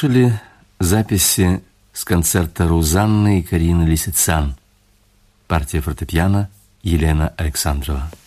слушали записи с концерта Рузанны и Карины Лисицан. Партия фортепиано Елена Александрова.